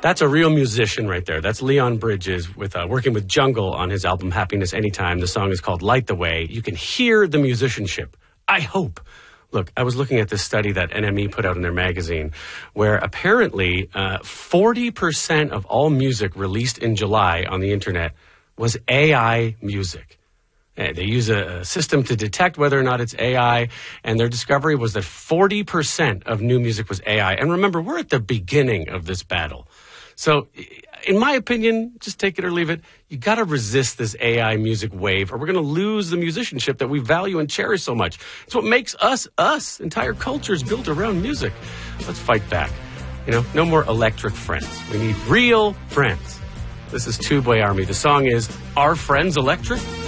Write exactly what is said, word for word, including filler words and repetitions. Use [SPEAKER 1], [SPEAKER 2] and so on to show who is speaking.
[SPEAKER 1] That's a real musician right there. That's Leon Bridges with uh, working with Jungle on his album Happiness Anytime. The song is called Light the Way. You can hear the musicianship. I hope. Look, I was looking at this study that N M E put out in their magazine where apparently uh, forty percent of all music released in July on the internet was A I music. They use a system to detect whether or not it's A I, and their discovery was that forty percent of new music was A I. And remember, we're at the beginning of this battle. So, in my opinion, just take it or leave it, you got to resist this A I music wave, or we're going to lose the musicianship that we value and cherish so much. It's what makes us, us. Entire cultures built around music. Let's fight back. You know, no more electric friends. We need real friends. This is Two Boy Army. The song is Are Friends Electric?